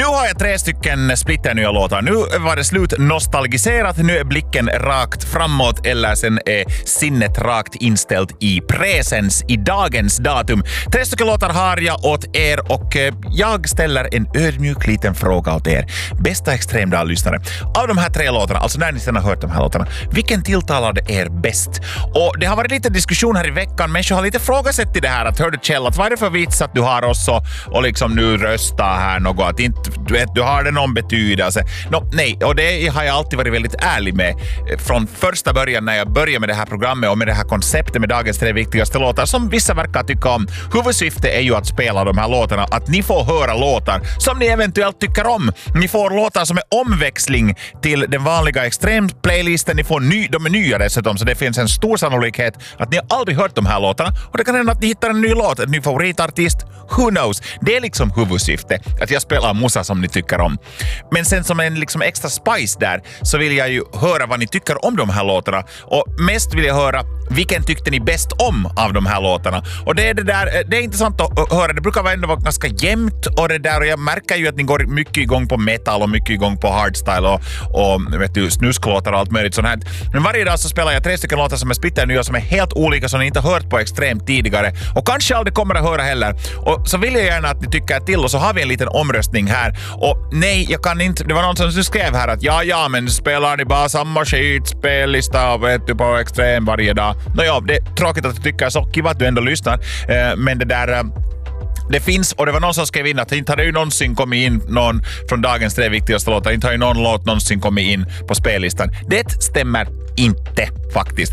har jag 3 stycken splitternya låtar. Nu var det slut nostalgiserat. Nu är blicken rakt framåt eller sen är sinnet rakt inställt i presens, i dagens datum. 3 stycken låtar har jag åt er och jag ställer en ödmjuk liten fråga åt er. Bästa extremdag-lyssnare. Av de här 3 låtarna, alltså när ni sedan har hört de här låtarna, vilken tilltalade er bäst? Och det har varit lite diskussion här i veckan. Människor har lite frågasett i det här att hör du Kjell, att vad är det för vits att du har oss och liksom nu rösta här något, att inte, du har det någon betydelse. Nej, och det har jag alltid varit väldigt ärlig med. Från första början när jag började med det här programmet och med det här konceptet med dagens 3 viktigaste låtar som vissa verkar tycka om. Huvudsyftet är ju att spela de här låtarna, att ni får höra låtar som ni eventuellt tycker om. Ni får låtar som är omväxling till den vanliga extremplaylisten. Ni får de är nya dessutom, så det finns en stor sannolikhet att ni har aldrig hört de här låtarna och det kan hända att ni hittar en ny låt, en ny favoritartist. Who knows? Det är liksom huvudsyfte, att jag spelar musa som ni tycker om. Men sen som en liksom extra spice där så vill jag ju höra vad ni tycker om de här låtarna. Och mest vill jag höra vilken tyckte ni bäst om av de här låtarna. Och det är intressant att höra. Det brukar ändå vara ganska jämnt och det där, och jag märker ju att ni går mycket igång på metal och mycket igång på hardstyle och vet du, snusklåtar och allt möjligt sånt här. Men varje dag så spelar jag 3 stycken låtar som är splitternya, som är helt olika, som ni inte har hört på extremt tidigare och kanske aldrig kommer att höra heller. Och så vill jag gärna att ni tycker till, och så har vi en liten omröstning här. Och nej, jag kan inte, det var någon som skrev här att ja, men spelar ni bara samma skitspellista vet du, på extrem varje dag. Nåja, det är tråkigt att du tycker så, kiva att du ändå lyssnar. Men det där... Det finns, och det var någon som skrev in att inte hade ju någonsin kommit in någon från dagens 3 viktigaste låtar. Inte har ju någon låt någonsin kommit in på spellistan. Det stämmer inte faktiskt.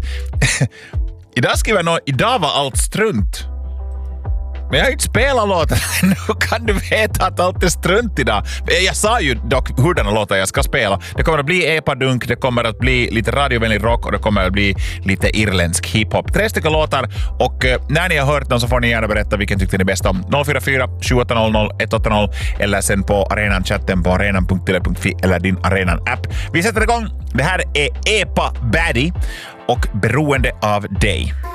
Idag skriver någon, idag var allt strunt. Men jag har ju inte spelat låten. Nu kan du veta att allt är strunt idag. Jag sa ju dock hurdana låtar jag ska spela. Det kommer att bli epadunk, det kommer att bli lite radiovänlig rock och det kommer att bli lite irländsk hiphop. 3 stycken låtar och när ni har hört dem så får ni gärna berätta vilken tyckte ni bäst om. 044 7800 180 eller sen på arenan-chatten på arenan.tele.fi eller din Arenan-app. Vi sätter igång. Det här är Epa Baddie och Beroende av dig.